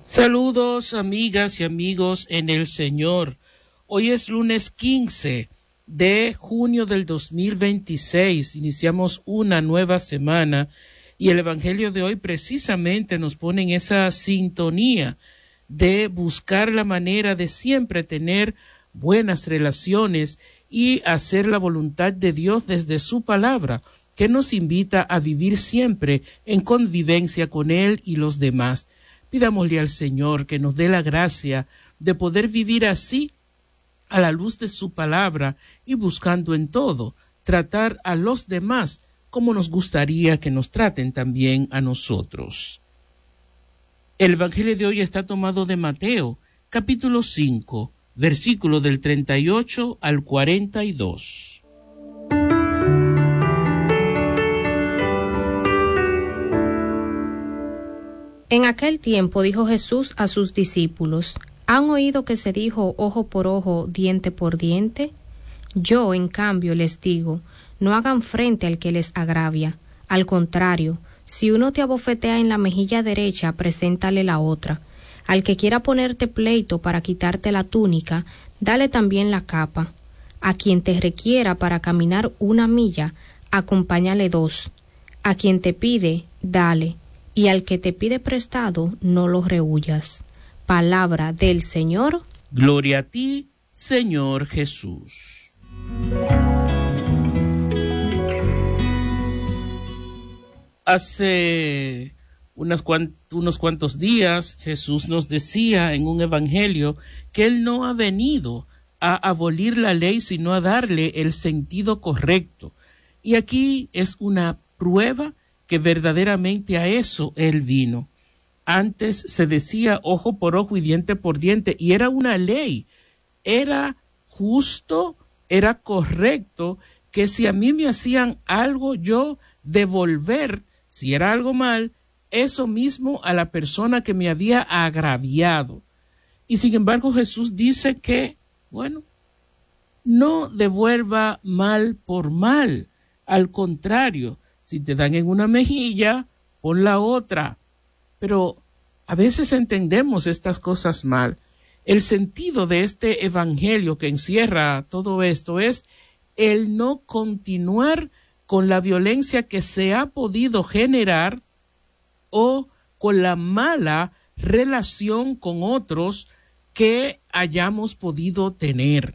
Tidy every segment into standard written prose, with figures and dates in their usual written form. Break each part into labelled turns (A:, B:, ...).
A: Saludos, amigas y amigos en el Señor. Hoy es lunes 15 de junio del 2026. Iniciamos una nueva semana y el Evangelio de hoy precisamente nos pone en esa sintonía de buscar la manera de siempre tener buenas relaciones y hacer la voluntad de Dios desde su palabra, que nos invita a vivir siempre en convivencia con Él y los demás. Pidámosle al Señor que nos dé la gracia de poder vivir así a la luz de su palabra y buscando en todo tratar a los demás como nos gustaría que nos traten también a nosotros. El Evangelio de hoy está tomado de Mateo, capítulo 5, versículo del 38 al 42.
B: En aquel tiempo dijo Jesús a sus discípulos: ¿Han oído que se dijo ojo por ojo, diente por diente? Yo, en cambio, les digo, no hagan frente al que les agravia. Al contrario, si uno te abofetea en la mejilla derecha, preséntale la otra. Al que quiera ponerte pleito para quitarte la túnica, dale también la capa. A quien te requiera para caminar 1 milla, acompáñale 2. A quien te pide, dale. Y al que te pide prestado, no lo rehuyas. Palabra del Señor.
A: Gloria a ti, Señor Jesús. Hace unos cuantos días Jesús nos decía en un evangelio que Él no ha venido a abolir la ley, sino a darle el sentido correcto. Y aquí es una prueba que verdaderamente a eso Él vino. Antes se decía ojo por ojo y diente por diente, y era una ley. Era justo, era correcto que si a mí me hacían algo, yo devolver, si era algo mal, eso mismo a la persona que me había agraviado. Y sin embargo Jesús dice que, bueno, no devuelva mal por mal. Al contrario, si te dan en una mejilla, pon la otra. Pero a veces entendemos estas cosas mal. El sentido de este evangelio que encierra todo esto es el no continuar con la violencia que se ha podido generar o con la mala relación con otros que hayamos podido tener.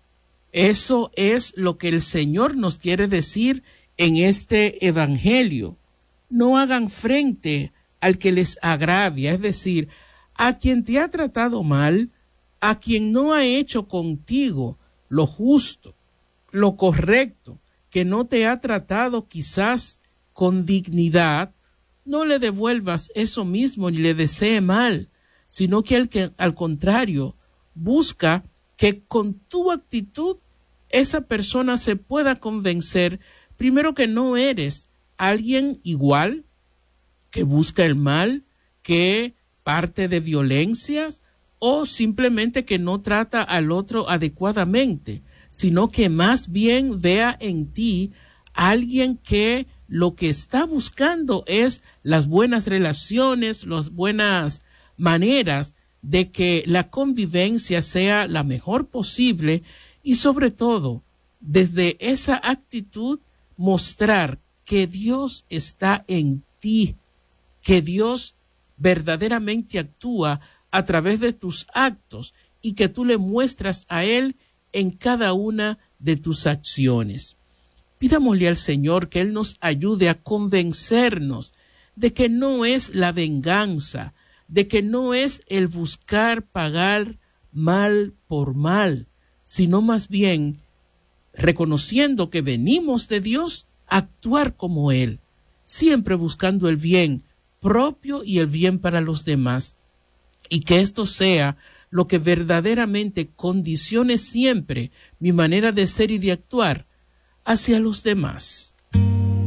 A: Eso es lo que el Señor nos quiere decir en este evangelio. No hagan frente al que les agravia, es decir, a quien te ha tratado mal, a quien no ha hecho contigo lo justo, lo correcto, que no te ha tratado quizás con dignidad, no le devuelvas eso mismo ni le desee mal, sino que al contrario, busca que con tu actitud esa persona se pueda convencer, primero, que no eres alguien igual, que busca el mal, que parte de violencias, o simplemente que no trata al otro adecuadamente, sino que más bien vea en ti alguien que lo que está buscando es las buenas relaciones, las buenas maneras de que la convivencia sea la mejor posible y sobre todo, desde esa actitud, mostrar que Dios está en ti, que Dios verdaderamente actúa a través de tus actos y que tú le muestras a Él en cada una de tus acciones. Pidámosle al Señor que Él nos ayude a convencernos de que no es la venganza, de que no es el buscar pagar mal por mal, sino más bien, reconociendo que venimos de Dios, actuar como Él, siempre buscando el bien propio y el bien para los demás, y que esto sea lo que verdaderamente condicione siempre mi manera de ser y de actuar hacia los demás.